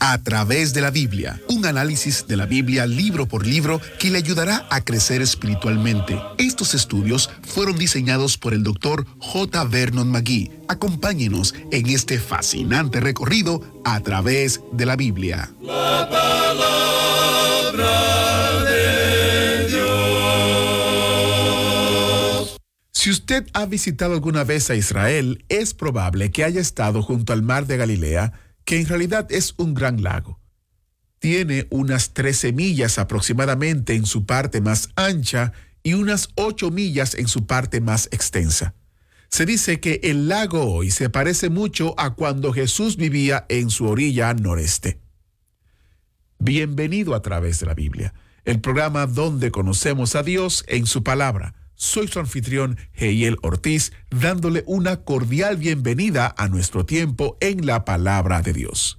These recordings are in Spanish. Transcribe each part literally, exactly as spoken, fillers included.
A través de la Biblia, un análisis de la Biblia libro por libro que le ayudará a crecer espiritualmente. Estos estudios fueron diseñados por el doctor J. Vernon McGee. Acompáñenos en este fascinante recorrido a través de la Biblia. La palabra de Dios. Si usted ha visitado alguna vez a Israel, es probable que haya estado junto al mar de Galilea, que en realidad es un gran lago. Tiene unas trece millas aproximadamente en su parte más ancha y unas ocho millas en su parte más extensa. Se dice que el lago hoy se parece mucho a cuando Jesús vivía en su orilla noreste. Bienvenido a través de la Biblia, el programa donde conocemos a Dios en su palabra. Soy su anfitrión, Heiel Ortiz, dándole una cordial bienvenida a nuestro tiempo en la palabra de Dios.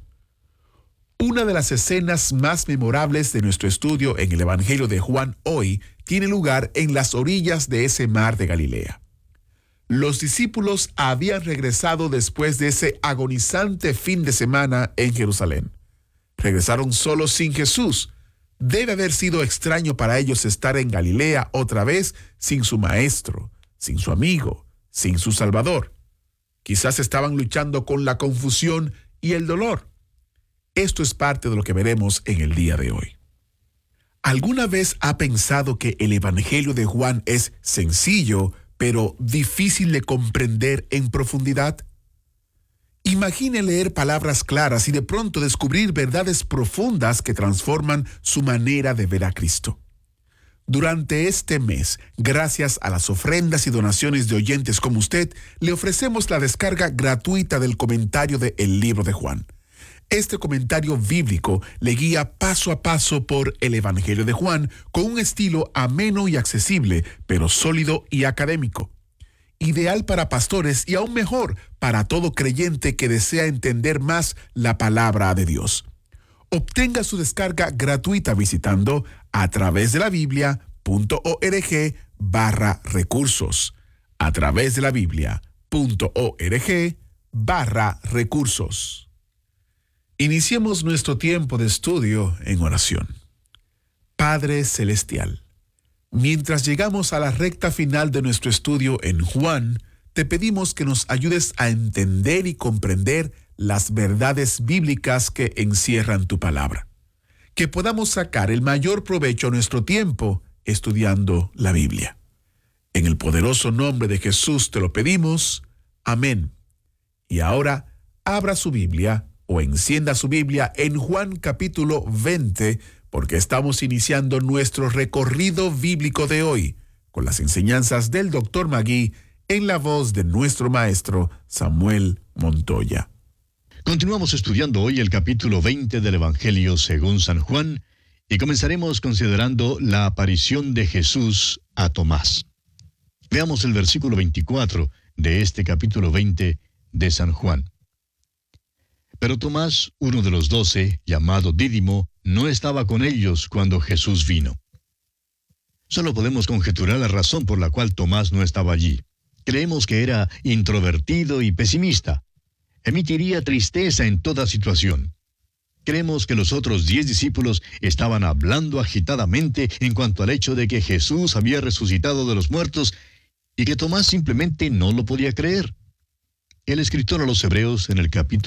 Una de las escenas más memorables de nuestro estudio en el Evangelio de Juan hoy tiene lugar en las orillas de ese mar de Galilea. Los discípulos habían regresado después de ese agonizante fin de semana en Jerusalén. Regresaron solos sin Jesús. Debe haber sido extraño para ellos estar en Galilea otra vez sin su maestro, sin su amigo, sin su Salvador. Quizás estaban luchando con la confusión y el dolor. Esto es parte de lo que veremos en el día de hoy. ¿Alguna vez ha pensado que el Evangelio de Juan es sencillo, pero difícil de comprender en profundidad? Imagine leer palabras claras y de pronto descubrir verdades profundas que transforman su manera de ver a Cristo. Durante este mes, gracias a las ofrendas y donaciones de oyentes como usted, le ofrecemos la descarga gratuita del comentario de El Libro de Juan. Este comentario bíblico le guía paso a paso por el Evangelio de Juan con un estilo ameno y accesible, pero sólido y académico. Ideal para pastores y aún mejor para todo creyente que desea entender más la palabra de Dios. Obtenga su descarga gratuita visitando a través de la biblia punto org barra recursos. A través de la biblia punto org barra recursos. Iniciemos nuestro tiempo de estudio en oración. Padre Celestial, mientras llegamos a la recta final de nuestro estudio en Juan, te pedimos que nos ayudes a entender y comprender las verdades bíblicas que encierran tu palabra. Que podamos sacar el mayor provecho a nuestro tiempo estudiando la Biblia. En el poderoso nombre de Jesús te lo pedimos. Amén. Y ahora, abra su Biblia o encienda su Biblia en Juan capítulo veinte, porque estamos iniciando nuestro recorrido bíblico de hoy con las enseñanzas del doctor McGee en la voz de nuestro maestro Samuel Montoya. Continuamos estudiando hoy el capítulo veinte del Evangelio según San Juan y comenzaremos considerando la aparición de Jesús a Tomás. Veamos el versículo veinticuatro de este capítulo veinte de San Juan. Pero Tomás, uno de los doce, llamado Dídimo, no estaba con ellos cuando Jesús vino. Solo podemos conjeturar la razón por la cual Tomás no estaba allí. Creemos que era introvertido y pesimista. Emitiría tristeza en toda situación. Creemos que los otros diez discípulos estaban hablando agitadamente en cuanto al hecho de que Jesús había resucitado de los muertos y que Tomás simplemente no lo podía creer. El escritor a los Hebreos en el capítulo